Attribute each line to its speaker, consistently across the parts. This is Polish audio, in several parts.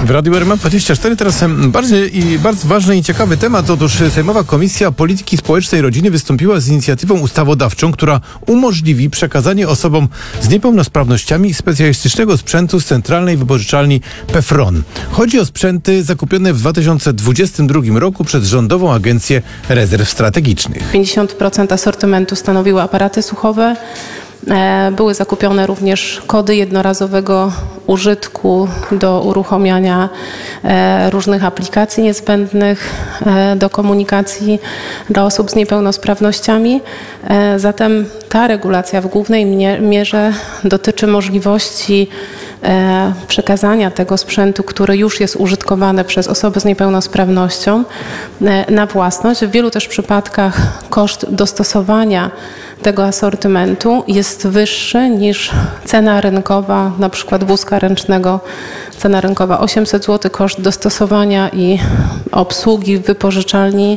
Speaker 1: W Radiu RMF24 teraz bardzo ważny i ciekawy temat. Otóż Sejmowa Komisja Polityki Społecznej i Rodziny wystąpiła z inicjatywą ustawodawczą, która umożliwi przekazanie osobom z niepełnosprawnościami specjalistycznego sprzętu z Centralnej Wypożyczalni PFRON. Chodzi o sprzęty zakupione w 2022 roku przez Rządową Agencję Rezerw Strategicznych.
Speaker 2: 50% asortymentu stanowiły aparaty słuchowe. Były zakupione również kody jednorazowego użytku do uruchamiania różnych aplikacji niezbędnych do komunikacji dla osób z niepełnosprawnościami. Zatem ta regulacja w głównej mierze dotyczy możliwości przekazania tego sprzętu, który już jest użytkowany przez osoby z niepełnosprawnością, na własność. W wielu też przypadkach koszt dostosowania tego asortymentu jest wyższy niż cena rynkowa, na przykład wózka ręcznego. Cena rynkowa 800 zł, koszt dostosowania i obsługi w wypożyczalni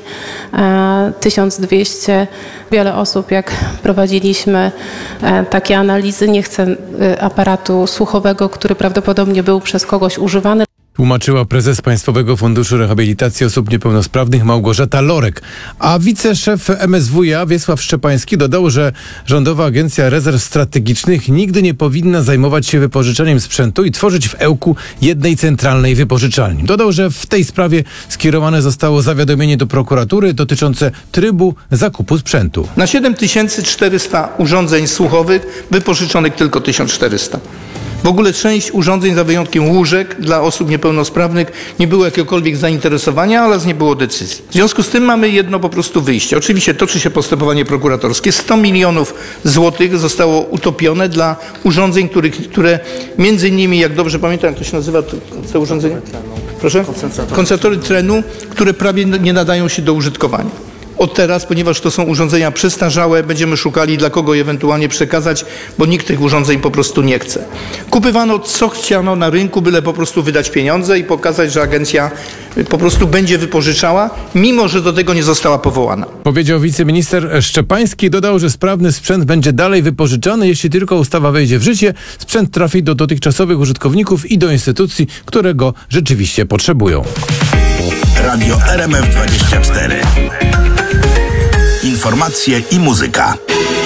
Speaker 2: 1200. Wiele osób, jak prowadziliśmy takie analizy, nie chce aparatu słuchowego, który prawdopodobnie był przez kogoś używany.
Speaker 1: Tłumaczyła prezes Państwowego Funduszu Rehabilitacji Osób Niepełnosprawnych Małgorzata Lorek. A wiceszef MSWiA Wiesław Szczepański dodał, że Rządowa Agencja Rezerw Strategicznych nigdy nie powinna zajmować się wypożyczaniem sprzętu i tworzyć w Ełku jednej centralnej wypożyczalni. Dodał, że w tej sprawie skierowane zostało zawiadomienie do prokuratury dotyczące trybu zakupu sprzętu.
Speaker 3: Na 7400 urządzeń słuchowych wypożyczonych tylko 1400. W ogóle część urządzeń, za wyjątkiem łóżek dla osób niepełnosprawnych, nie było jakiegokolwiek zainteresowania, oraz nie było decyzji. W związku z tym mamy jedno po prostu wyjście. Oczywiście toczy się postępowanie prokuratorskie. 100 milionów złotych zostało utopione dla urządzeń, które między innymi, jak dobrze pamiętam, jak to się nazywa, te urządzenie? Proszę? Koncentratory tlenu, które prawie nie nadają się do użytkowania. Od teraz, ponieważ to są urządzenia przestarzałe, będziemy szukali, dla kogo je ewentualnie przekazać, bo nikt tych urządzeń po prostu nie chce. Kupywano co chciano na rynku, byle po prostu wydać pieniądze i pokazać, że agencja po prostu będzie wypożyczała, mimo że do tego nie została powołana.
Speaker 1: Powiedział wiceminister Szczepański. Dodał, że sprawny sprzęt będzie dalej wypożyczany, jeśli tylko ustawa wejdzie w życie. Sprzęt trafi do dotychczasowych użytkowników i do instytucji, które go rzeczywiście potrzebują.
Speaker 4: Radio RMF24. Informacje i muzyka.